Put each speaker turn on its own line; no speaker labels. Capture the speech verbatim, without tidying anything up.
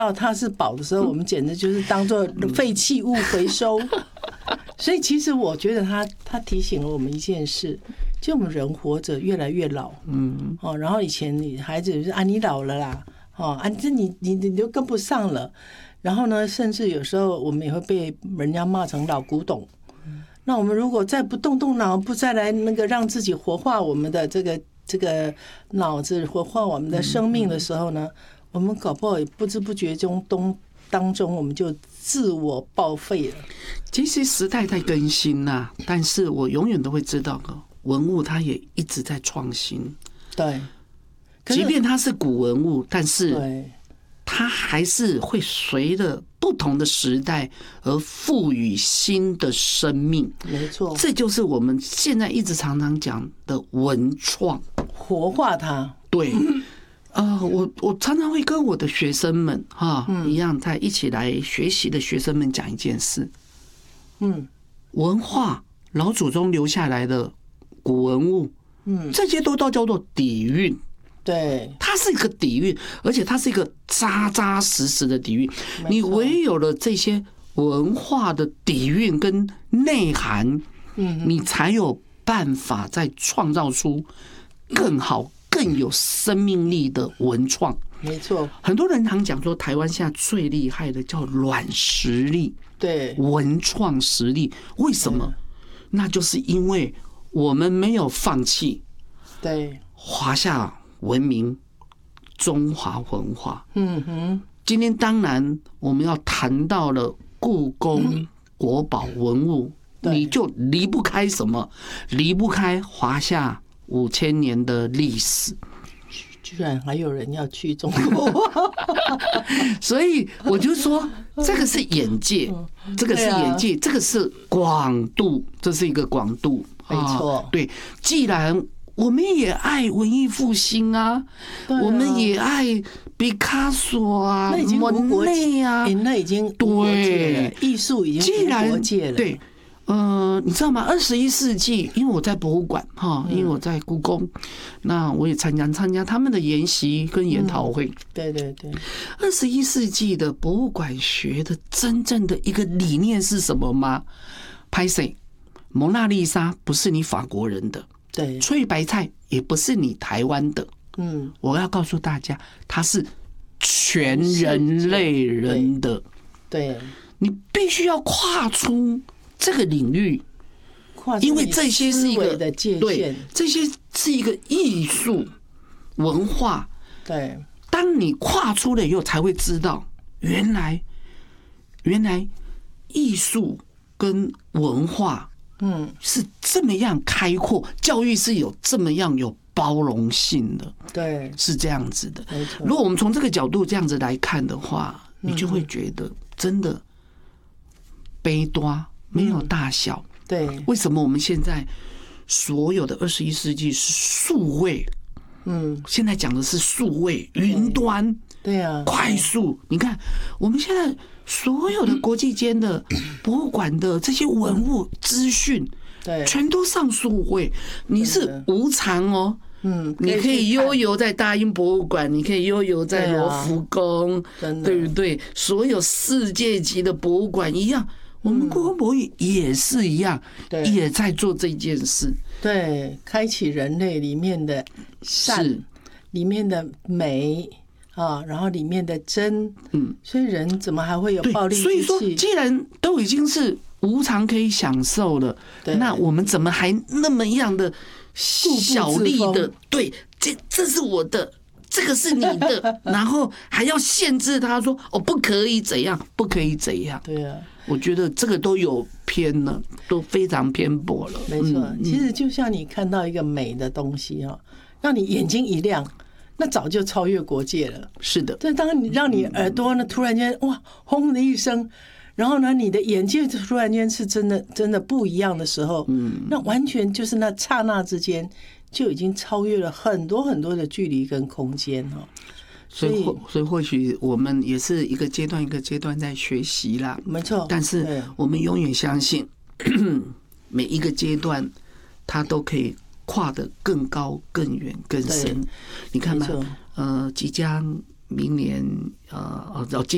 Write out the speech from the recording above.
到它是宝的时候，我们简直就是当做废弃物回收。所以其实我觉得他他提醒了我们一件事，就我们人活着越来越老，嗯，哦，然后以前你孩子就是啊你老了啦，哦啊这你你你就跟不上了，然后呢，甚至有时候我们也会被人家骂成老古董。那我们如果再不动动脑，不再来那个让自己活化我们的这个这个脑子，活化我们的生命的时候呢，我们搞不好也不知不觉中东当中我们就自我报废了。
其实时代在更新呐、啊，但是我永远都会知道，文物它也一直在创新。
对，
即便它是古文物，但是它还是会随着不同的时代而赋予新的生命。
没错，
这就是我们现在一直常常讲的文创，
活化它。
对。呃，我我常常会跟我的学生们哈、嗯、一样，在一起来学习的学生们讲一件事，嗯，文化老祖宗留下来的古文物，嗯，这些都都叫做底蕴，
对，
它是一个底蕴，而且它是一个扎扎实实的底蕴。你唯有了这些文化的底蕴跟内涵，嗯，你才有办法再创造出更好。更有生命力的文创，
没错。
很多人常讲说，台湾现在最厉害的叫软实力，
对，
文创实力。为什么？那就是因为我们没有放弃，
对，
华夏文明、中华文化。
嗯哼。
今天当然我们要谈到了故宫国宝文物，你就离不开什么？离不开华夏五千年的历史，
居然还有人要去中国，
所以我就说，这个是眼界，这个是眼界，这个是广度，这是一个广度，
没错。
对，既然我们也爱文艺复兴啊，我们也爱毕卡索啊、莫内啊，
那已经对艺术已经无国界了，
对。呃，你知道吗？二十一世纪，因为我在博物馆哈，因为我在故宫，那我也参加参加他们的研习跟研讨会。
嗯、对对对，
二十一世纪的博物馆学的真正的一个理念是什么吗？拍谁？蒙娜丽莎不是你法国人的，
对，
翠白菜也不是你台湾的。
嗯，
我要告诉大家，它是全人类人的。
对，对
你必须要跨出这个领域，因为这些是一个
的界限，
这些是一个艺术文化。
对，
当你跨出了以后，才会知道原来原来艺术跟文化，嗯，是这么样开阔，教育是有这么样有包容性的，
对，
是这样子的。
没错。
如果我们从这个角度这样子来看的话，你就会觉得真的悲多。没有大小，
嗯、对，
为什么我们现在所有的二十一世纪是数位？嗯，现在讲的是数位云端，
对啊，
快速。你看，我们现在所有的国际间的博物馆的这些文物资讯，
对，
全都上数位，你是无偿哦。
嗯，
你可以悠游在大英博物馆，你可以悠游在罗浮宫，对不对？所有世界级的博物馆一样。我们故宫博物院也是一样，也在做这件事。
对，开启人类里面的善，里面的美啊，然后里面的真。嗯，所以人怎么还会有暴力之气？
所以说，既然都已经是无偿可以享受了，那我们怎么还那么样的小力的？对，这这是我的。这个是你的，然后还要限制他说哦，不可以怎样，不可以怎样。
对啊，
我觉得这个都有偏了，都非常偏颇了。
没错，嗯、其实就像你看到一个美的东西哈，让你眼睛一亮，那早就超越国界了。
是的，
但当你让你耳朵呢突然间哇轰的一声，然后呢你的眼界突然间是真的真的不一样的时候，嗯，那完全就是那刹那之间。就已经超越了很多很多的距离跟空间哈，
所以所以或许我们也是一个阶段一个阶段在学习啦，
没错。
但是我们永远相信，每一个阶段它都可以跨得更高、更远、更深。你看吧，呃，即将明年呃，哦，今